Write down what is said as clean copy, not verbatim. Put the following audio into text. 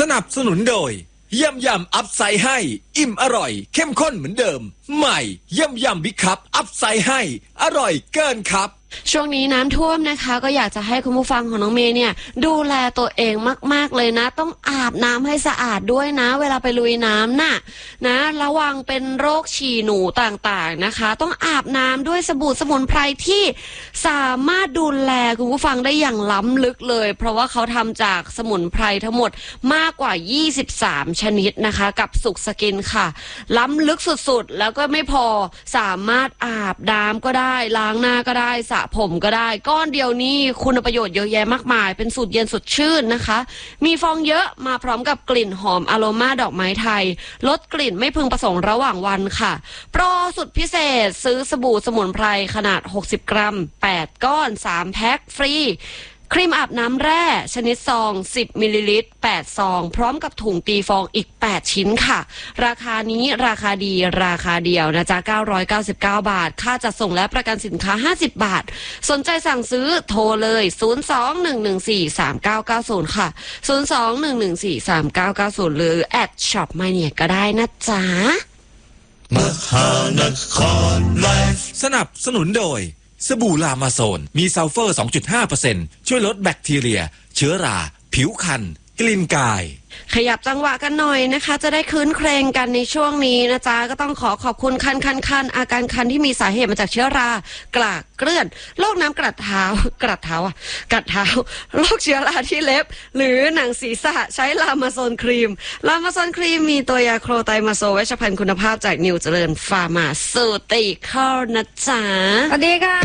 นับสนุนโดยย่ำยำอัพไซด์ให้อิ่มอร่อยเข้มข้นเหมือนเดิมใหม่ย่ำยำบิ๊กคัพอัพไซด์ให้อร่อยเกินครับช่วงนี้น้ำท่วมนะคะก็อยากจะให้คุณผู้ฟังของน้องเมย์เนี่ยดูแลตัวเองมากๆเลยนะต้องอาบน้ำให้สะอาดด้วยนะเวลาไปลุยน้ำน่ะนะระวังเป็นโรคฉี่หนูต่างๆนะคะต้องอาบน้ำด้วยสบู่สมุนไพรที่สามารถดูแลคุณผู้ฟังได้อย่างล้ำลึกเลยเพราะว่าเขาทำจากสมุนไพรทั้งหมดมากกว่า23ชนิดนะคะกับสุขสกินค่ะล้ำลึกสุดๆแล้วก็ไม่พอสามารถอาบน้ำก็ได้ล้างหน้าก็ได้สระผมก็ได้ก้อนเดียวนี้คุณประโยชน์เยอะแยะมากมายเป็นสูตรเย็นสดชื่นนะคะมีฟองเยอะมาพร้อมกับกลิ่นหอมอโรมาดอกไม้ไทยลดกลิ่นไม่พึงประสงค์ระหว่างวันค่ะโปรสุดพิเศษซื้อสบู่สมุนไพรขนาด60กรัม8ก้อน3แพ็คฟรีครีมอาบน้ำแร่ชนิดซอง10มิลลิลิตร8ซองพร้อมกับถุงตีฟองอีก8ชิ้นค่ะราคานี้ราคาดีราคาเดียวนะจ๊ะ999 บาทค่าจัดส่งและประกันสินค้า50บาทสนใจสั่งซื้อโทรเลย02-114-3990ค่ะ02-114-3990หรือแอดช็อปมาเนี่ยก็ได้นะจ๊ะมหานครไลฟ์สนับสนุนโดยสบู่ลามาโซนมีซัลเฟอร์ 2.5% ช่วยลดแบคทีเรียเชื้อราผิวคันกลิ่นกายขยับจังหวะกันหน่อยนะคะจะได้คืนเครงกันในช่วงนี้นะจ๊ะก็ต้องขอบคุณคันอาการคันที่มีสาเหตุมาจากเชื้อรากระเกลื่อนโรคน้ำกัดเท้าโรคเชื้อราที่เล็บหรือหนังศีรษะใช้ลามาโซนครีมมีตัวยาโครไตมาโซเวชภัณฑ์คุณภาพจากนิวเจริญฟาร์มาสูติคอลนะจ๊ะสวัสดีค่ะ